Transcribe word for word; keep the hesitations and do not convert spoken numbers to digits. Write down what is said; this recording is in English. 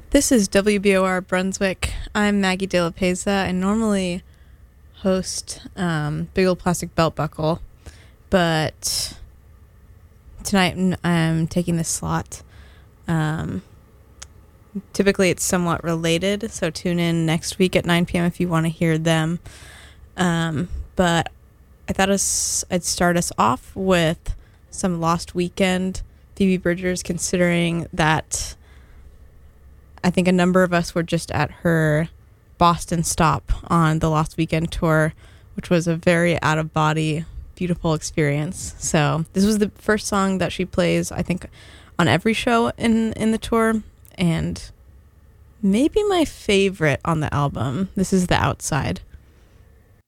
This is W B O R Brunswick. I'm Maggie De La Peza. I normally host um, Big Old Plastic Belt Buckle, but tonight I'm taking this slot. Um, typically it's somewhat related, so tune in next week at nine p.m. if you want to hear them. Um, but I thought I'd start us off with some Lost Weekend Phoebe Bridgers, considering that I think a number of us were just at her Boston stop on the Lost Weekend tour, which was a very out-of-body, beautiful experience. So this was the first song that she plays, I think, on every show in, in the tour, and maybe my favorite on the album. This is The Outside.